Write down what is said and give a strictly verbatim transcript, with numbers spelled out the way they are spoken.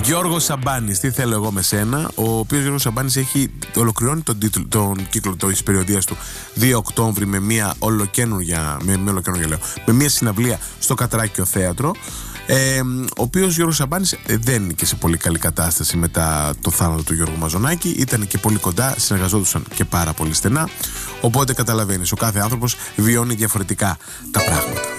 Γιώργος Σαμπάνης, τι θέλω εγώ με σένα. Ο οποίος Γιώργος Σαμπάνης έχει ολοκληρώνει τον, τίτλο, τον κύκλο της περιοδίας του δύο Οκτώβρη με μια ολοκαίνουργια, με, με, ολοκαίνουργια λέω, με μια συναυλία στο Κατράκιο Θέατρο. Ε, ο οποίος Γιώργος Σαμπάνης ε, δεν είναι και σε πολύ καλή κατάσταση μετά το θάνατο του Γιώργου Μαζονάκη. Ήταν και πολύ κοντά, συνεργαζόντουσαν και πάρα πολύ στενά. Οπότε καταλαβαίνεις, ο κάθε άνθρωπος βιώνει διαφορετικά τα πράγματα.